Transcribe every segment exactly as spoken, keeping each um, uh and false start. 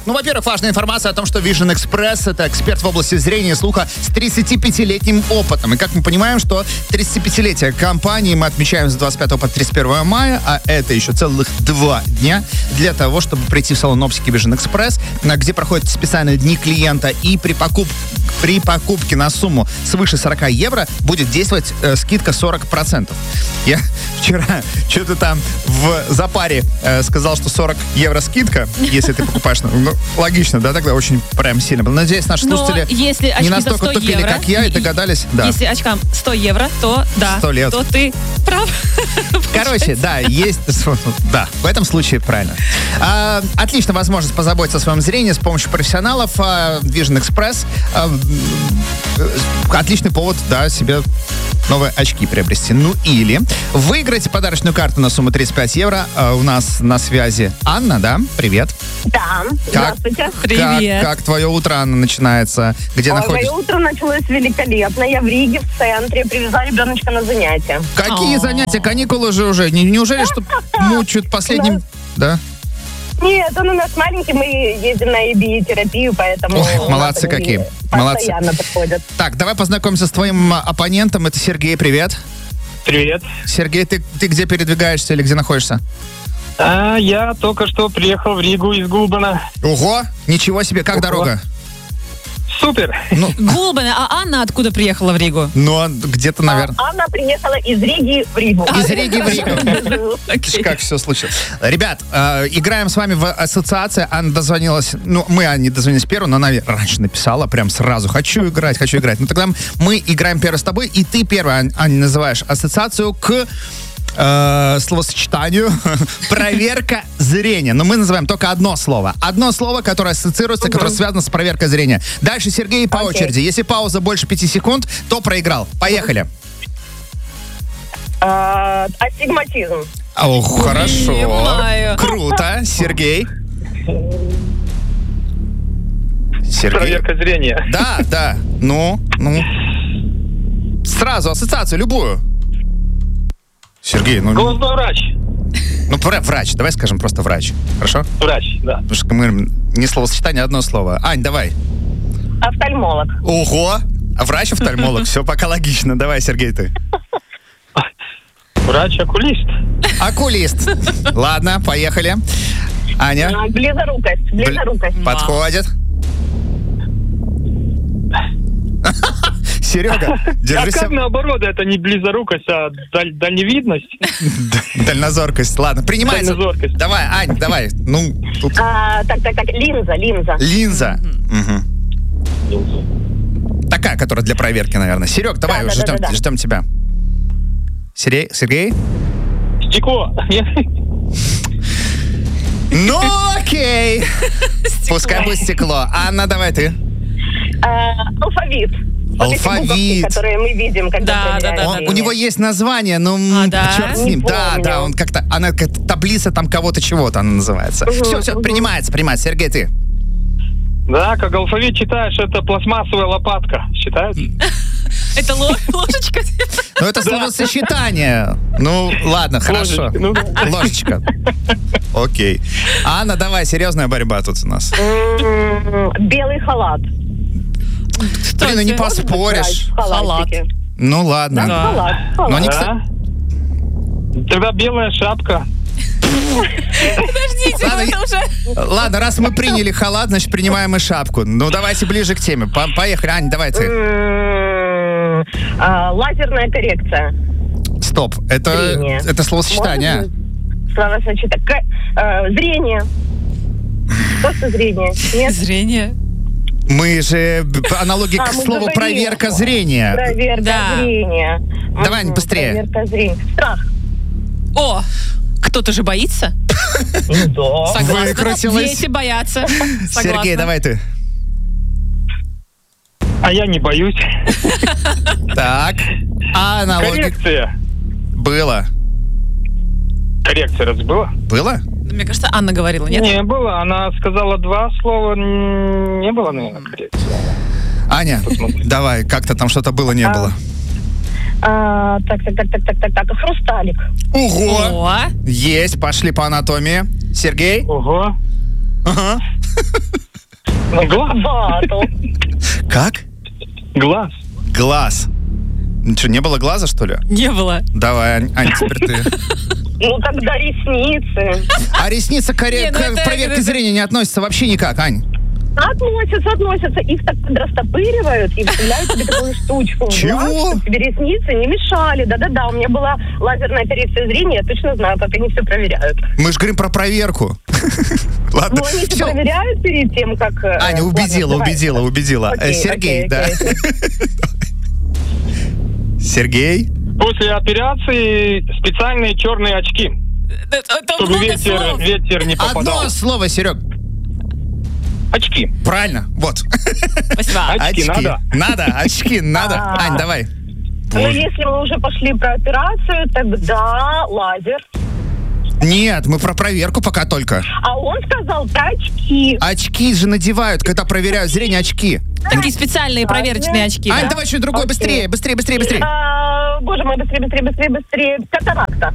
Ну, во-первых, важная информация о том, что Vision Express — это эксперт в области зрения и слуха с тридцатипятилетним опытом. И как мы понимаем, что тридцатипятилетие компании мы отмечаем с двадцать пятого по тридцать первое мая, а это еще целых два дня для того, чтобы прийти в салон оптики Vision Express, где проходят специальные дни клиента, и при покупке При покупке на сумму свыше сорок евро будет действовать э, скидка сорок процентов. Я вчера что-то там в запаре э, сказал, что сорок евро скидка, если ты покупаешь. Ну, логично, да, тогда очень прям сильно было. Надеюсь, наши Но слушатели если не настолько тупили, евро, как я, и догадались. Да. Если очкам сто евро, то да, сто лет. то ты прав. Короче, да, есть... Да, в этом случае правильно. А, отлично возможность позаботиться о своем зрении с помощью профессионалов. А, Vision Express. А, отличный повод, да, себе новые очки приобрести. Ну или выиграть подарочную карту на сумму тридцать пять евро. А, у нас на связи Анна, да? Привет. Да, Как, здравствуйте. Привет. Как, как твое утро, Анна, начинается? Где Ой, находишься? мое утро началось великолепно. Я в Риге, в центре, привезла ребеночка на занятия. Какие О. занятия? Каникулы же уже. Не- Неужели, что мучают последним... Да? Нет, он у нас маленький, мы ездим на и би и-терапию, поэтому... Ой, у нас молодцы они какие, молодцы. Постоянно приходят. Так, давай познакомимся с твоим а, оппонентом. Это Сергей, привет. Привет. Сергей, ты, ты где передвигаешься или где находишься? А, я только что приехал в Ригу из Гулбана. Ого, ничего себе, как Ого. дорога? Супер. Ну, Гулбана, а Анна откуда приехала в Ригу? ну, где-то, наверное. А Анна приехала из Риги в Ригу. Из Риги в Ригу. Окей. Как все случилось. Ребят, э, играем с вами в ассоциации. Анна дозвонилась, ну, мы Анне дозвонились первую, но она раньше написала прям сразу: хочу играть, хочу играть. Ну, тогда мы играем первый с тобой, и ты первая, Ань, Аня, называешь ассоциацию к э, словосочетанию проверка зрения. Но мы называем только одно слово. Одно слово, которое ассоциируется, которое связано с проверкой зрения. Дальше Сергей по Окей. очереди. Если пауза больше пяти секунд, то проиграл. Поехали. А, Астигматизм. О, хорошо. Понимаю. Круто. Сергей. Сергей. Проверка зрения. Да, да. Ну, ну. Сразу ассоциацию любую. Сергей, ну, Глазной врач. ну вра- врач. Давай скажем просто врач. Хорошо? Врач, да. Потому что мы не словосочетание, а одно слово. Ань, давай. Офтальмолог. Ого. А врач-офтальмолог. Все пока логично. Давай, Сергей, ты. Врач-окулист. Окулист. Ладно, поехали. Аня. А, Близорукость. Близорукость. Подходит. Серега, А держись. как наоборот, это не близорукость, а даль- дальневидность? Дальнозоркость. Ладно, принимается. Дальнозоркость. Давай, Ань, давай. Ну, тут А, так, так, так. Линза, линза. линза. Мгм. Такая, которая для проверки, наверное. Серег, давай, Да, да, ждем, да, да, да. ждем тебя. Сергей? Сергей? Стекло. Нет? Ну, окей. Пускай будет стекло. Анна, давай ты. А, алфавит. Вот эти Алфавит. буковки, которые мы видим, когда Да, проверяем да, да, Он- зрение. у него есть название, но А, да? черт с ним. Не Да, помню. да, он как-то, она как таблица там кого-то чего-то она называется. Мгм, Все, все, мгм. принимается, принимается. Сергей, ты. Да, как алфавит читаешь, это пластмассовая лопатка. Считается? Это ло- ложечка? Ну, это словосочетание. Ну, ладно, хорошо. Ложечка, ну да. Ложечка. Окей. Анна, давай, серьезная борьба тут у нас. М, Белый халат. Блин, ну не это? поспоришь. В халатике. Ну, ладно. Да. Халат. халат. Но они, Да. кстати... Тогда белая шапка. Подождите, Ладно, ну это уже... Ладно, раз мы приняли халат, значит, принимаем и шапку. Ну, давайте ближе к теме. По- Поехали. Ань, давай ты. М, а, Лазерная коррекция. Стоп. Это, Зрение. это словосочетание. Может быть, словосочетание. К- э, Зрение. Просто зрение. Нет? Зрение. Мы же б- аналогии А, к мы слову говорим. проверка зрения. Проверка Да. зрения. Давай, Мгм, быстрее. Проверка зрения. Страх. О, кто-то же боится? Да. Согласна. Выкрутилась. Дети боятся. Согласна. Сергей, давай ты. А я не боюсь. Так. А аналогия Коррекция. было. Коррекция раз была? Было? Мне кажется, Анна говорила, нет? Не было. Она сказала два слова. Н- Не было, наверное, коррекции. Аня, давай, как-то там что-то было, не А. было. А, так, так, так, так, так, так, так. Хрусталик. Ого! О, Есть, пошли по анатомии. Сергей? Ого. Ага. Ну, глаз. Батл. Как? Глаз. Глаз. Ну что, не было глаза, что ли? Не было. Давай, Ань, Ань, теперь ты. Ну, тогда ресницы. А ресница к, Не, ну к это- проверке это- зрения не относится вообще никак, Ань. Относятся, относятся. Их так растопыривают и вставляют тебе такую штучку. в глаз, Чего? чтобы тебе ресницы не мешали. Да-да-да, у меня была лазерная коррекция зрения, я точно знаю, как они все проверяют. Мы же говорим про проверку. Ладно, Ну, они все все. проверяют перед тем, как... э, Аня, ладно, убедила, давай. убедила, убедила. Э, Окей, Сергей, окей, да. окей, Сергей? После операции специальные черные очки, Это, это чтобы много ветер, слов. ветер не попадал. Одно слово, Серег. Очки. Правильно, вот. Спасибо. Очки надо? Надо, очки надо. А. Ань, давай. Ну, Боже. если мы уже пошли про операцию, тогда лазер. Нет, мы про проверку пока только. А он сказал про очки. Очки же надевают, когда проверяют зрение, очки. Такие специальные проверочные очки. Ань, да? давай что-нибудь другое, Окей. быстрее, быстрее, быстрее, быстрее. А, боже мой, быстрее, быстрее, быстрее, быстрее. Катаракта.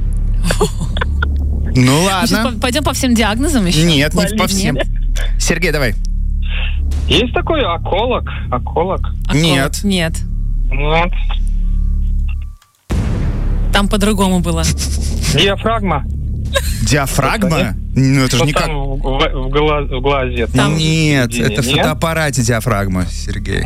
Ну Сейчас ладно. по- пойдем по всем диагнозам еще? Нет, не Блин, по всем. нет. Сергей, давай. Есть такой околок? Околок? Околок? Нет. Нет. Вот. Там по-другому было. Диафрагма. Диафрагма? Ну это же Вот никак. там в, в глаз- в глазе. Там- Нет, Нет? это в фотоаппарате диафрагма, Сергей.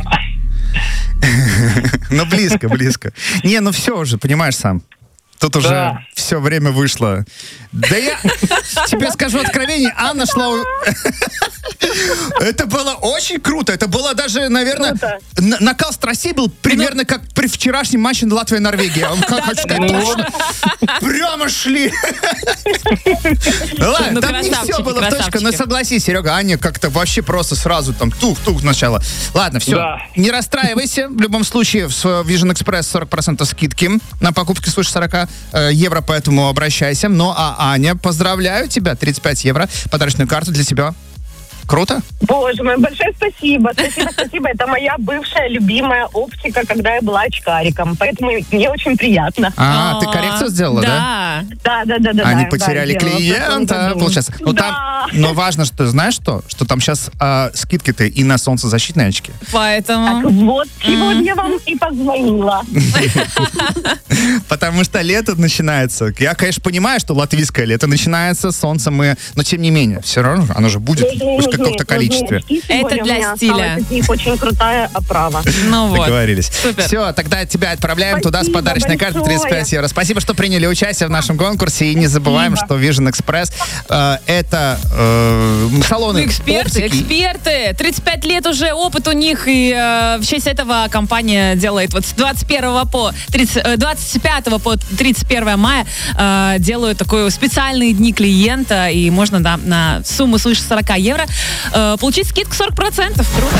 Ну, близко, близко. Не, ну все уже, понимаешь сам. Тут уже Да. все время вышло. Да я тебе скажу откровение, Анна шла... у- Это было очень круто. Это было даже, наверное, Круто. н- накал страстей был примерно как при вчерашнем матче Латвия-Норвегия. Он как хочу сказать, точно. Прямо шли. Ладно, Ну, там не все красавчики, было в точку. Но красавчики. согласись, Серега, Аня как-то вообще просто сразу там тух-тух сначала. Ладно, все. Да. Не расстраивайся. В любом случае, в Vision Express сорок процентов скидки на покупки свыше сорок э, евро, поэтому обращайся. Ну, а Аня, поздравляю тебя. тридцать пять евро. Подарочную карту для тебя. Круто? Боже мой, большое спасибо. Спасибо, спасибо. Это моя бывшая любимая оптика, когда я была очкариком. Поэтому мне очень приятно. А, ты коррекцию сделала, да? Да. Да, да, да, да. Они да, потеряли да, сделала в прошлом клиента, году. получается. Но, Да. там, но важно, что знаешь что? Что там сейчас а, скидки-то и на солнцезащитные очки. Так Поэтому... вот, сегодня я вам и позвонила. Потому что лето начинается. Я, конечно, понимаю, что латвийское лето начинается, солнце мы... Но тем не менее, все равно оно же будет Нужны, хоть в нужны, каком-то количестве. нужны очки сегодня. Это для У меня стиля. осталось от них очень крутая оправа. Ну вот. Договорились. Супер. Все, тогда тебя отправляем туда с Спасибо подарочной картой тридцать пять большое. евро. Спасибо, что приняли участие в нашем конкурсе. И не забываем, что Vision Express э, это э, салоны Эксперты, оптики. эксперты. тридцать пять лет уже опыт у них, и э, в честь этого компания делает вот с двадцать первого по тридцать, э, двадцать пятого по тридцать первое мая э, делают такой специальные дни клиента, и можно да, на сумму свыше сорок евро э, получить скидку сорок процентов. Круто.